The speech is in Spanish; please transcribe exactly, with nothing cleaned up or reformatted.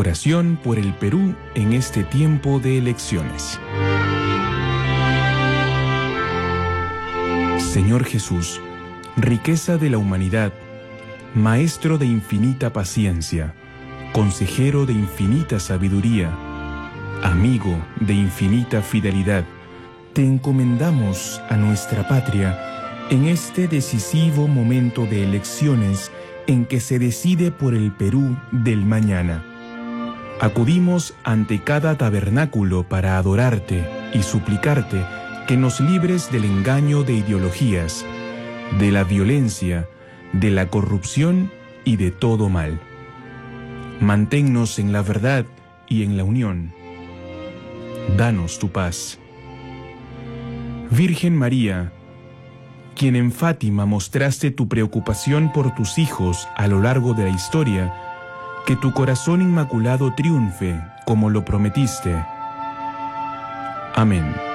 Oración por el Perú en este tiempo de elecciones. Señor Jesús, riqueza de la humanidad, Maestro de infinita paciencia, consejero de infinita sabiduría, amigo de infinita fidelidad, te encomendamos a nuestra patria en este decisivo momento de elecciones en que se decide por el Perú del mañana. Acudimos ante cada tabernáculo para adorarte y suplicarte que nos libres del engaño de ideologías, de la violencia, de la corrupción y de todo mal. Manténnos en la verdad y en la unión. Danos tu paz. Virgen María, quien en Fátima mostraste tu preocupación por tus hijos a lo largo de la historia, que tu corazón inmaculado triunfe como lo prometiste. Amén.